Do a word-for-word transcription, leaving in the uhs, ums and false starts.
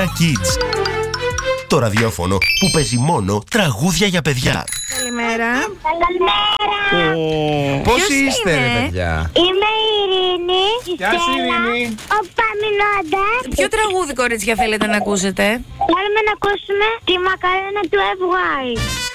Καλημέρα Kids. Το ραδιόφωνο που παίζει μόνο τραγούδια για παιδιά. Καλημέρα. Καλημέρα. Oh. Πώς είστε, ρε παιδιά? Είμαι η Ειρήνη. Γεια σου, Ειρήνη. Ο Παμινώντας. Ποιο τραγούδι, κορίτσια, θέλετε να ακούσετε? Θέλουμε να ακούσουμε τη μακαρένα του εφ γουάι.